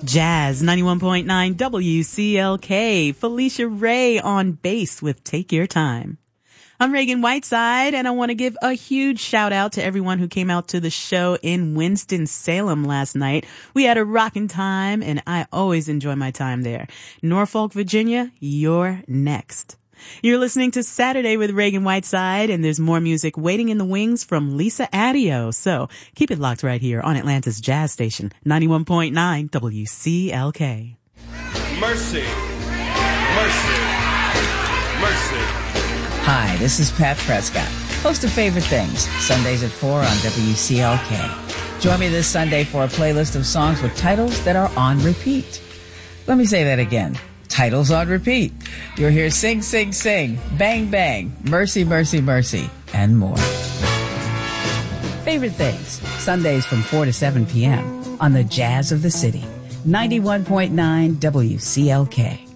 Jazz 91.9 WCLK. Felicia Ray on bass with Take Your Time. I'm Reagan Whiteside, and I want to give a huge shout out to everyone who came out to the show in Winston-Salem last night. We had a rocking time, and I always enjoy my time there. Norfolk, Virginia, you're next. You're listening to Saturday with Reagan Whiteside, and there's more music waiting in the wings from Lisa Adio. So keep it locked right here on Atlanta's Jazz Station, 91.9 WCLK. Mercy. Mercy. Mercy. Hi, this is Pat Prescott, host of Favorite Things, Sundays at 4 on WCLK. Join me this Sunday for a playlist of songs with titles that are on repeat. Let me say that again. Titles on repeat. You'll hear Sing, Sing, Sing, Bang, Bang, Mercy, Mercy, Mercy, and more. Favorite Things, Sundays from 4 to 7 p.m. on the Jazz of the City, 91.9 WCLK.